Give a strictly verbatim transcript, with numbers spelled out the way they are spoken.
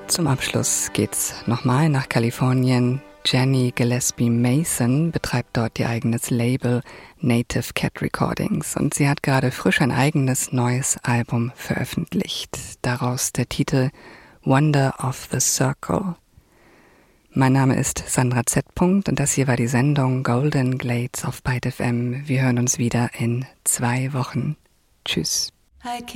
Zum Abschluss geht's nochmal nach Kalifornien. Jenny Gillespie Mason betreibt dort ihr eigenes Label Native Cat Recordings und sie hat gerade frisch ein eigenes neues Album veröffentlicht. Daraus der Titel Wonder of the Circle. Mein Name ist Sandra Z. und das hier war die Sendung Golden Glades auf Byte F M. Wir hören uns wieder in zwei Wochen. Tschüss.